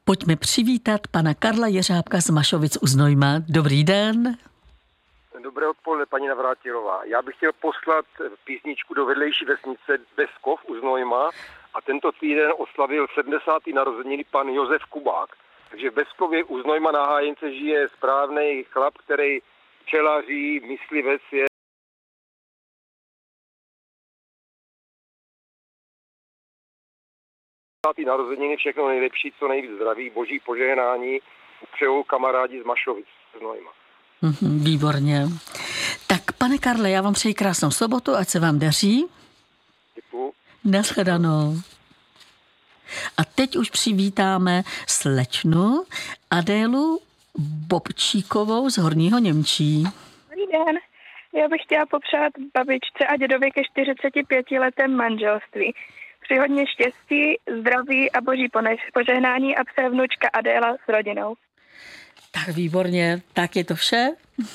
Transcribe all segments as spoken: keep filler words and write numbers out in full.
Pojďme přivítat pana Karla Jeřábka z Mašovic u Znojma. Dobrý den. Dobré odpoledne, paní Navrátilová. Já bych chtěl poslat písničku do vedlejší vesnice Beskov u Znojma a tento týden oslavil sedmdesáté narozeniny pan Josef Kubák. Takže v Beskově u Znojma na Hájence žije správný chlap, který včelaří, myslivec je. Ty narozeniny, všechno nejlepší, co nejvíc zdraví, boží požehnání, přejou kamarádi z Mašovic z Znojma. Mm-hmm, výborně. Tak, pane Karle, já vám přeji krásnou sobotu, ať se vám daří. Děkuju. Nashledanou. A teď už přivítáme slečnu Adélu Bobčíkovou z Horního Němčí. Dobrý den. Já bych chtěla popřát babičce a dědovi ke čtyřiceti pěti letem manželství. Při hodně štěstí, zdraví a boží požehnání a přeje vnučka Adéla s rodinou. Tak výborně, tak je to vše?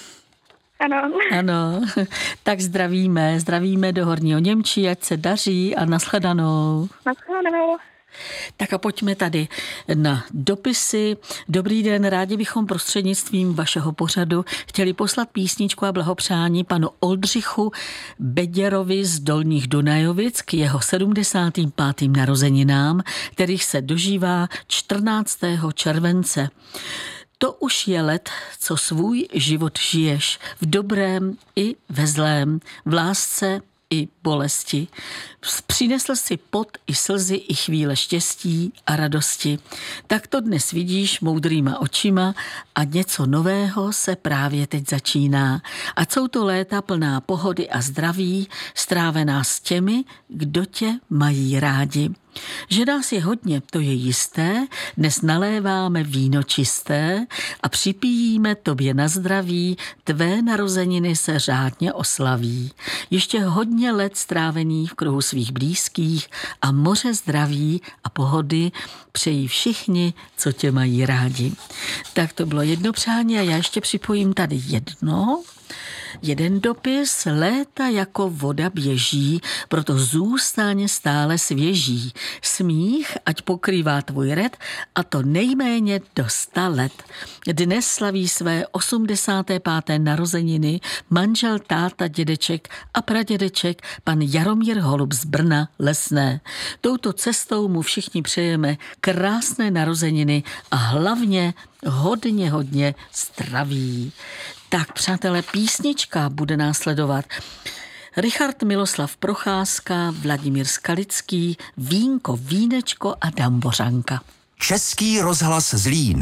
Ano. Ano, tak zdravíme, zdravíme do Horního Němčí, ať se daří a nashledanou. Nashledanou. Tak a pojďme tady na dopisy. Dobrý den, rádi bychom prostřednictvím vašeho pořadu chtěli poslat písničku a blahopřání panu Oldřichu Beděrovi z Dolních Dunajovic k jeho sedmdesátým pátým narozeninám, kterých se dožívá čtrnáctého července. To už je let, co svůj život žiješ, v dobrém i ve zlém, v lásce i bolesti. Přinesl si pot i slzy i chvíle štěstí a radosti. Tak to dnes vidíš moudrýma očima a něco nového se právě teď začíná. A jsou to léta plná pohody a zdraví, strávená s těmi, kdo tě mají rádi. Že nás je hodně, to je jisté, dnes naléváme víno čisté a připíjíme tobě na zdraví, tvé narozeniny se řádně oslaví. Ještě hodně let strávených v kruhu svých blízkých a moře zdraví a pohody přejí všichni, co tě mají rádi. Tak to bylo jedno přání a já ještě připojím tady jedno. Jeden dopis, léta jako voda běží, proto zůstaň stále svěží. Smích, ať pokrývá tvůj red, a to nejméně do sta let. Dnes slaví své osmdesáté páté narozeniny manžel, táta, dědeček a pradědeček pan Jaromír Holub z Brna Lesné. Touto cestou mu všichni přejeme krásné narozeniny a hlavně hodně, hodně zdraví. Tak, přátelé, písnička bude následovat. Richard Miloslav Procházka, Vladimír Skalický, Vínko, Vínečko a Dambořanka. Český rozhlas Zlín.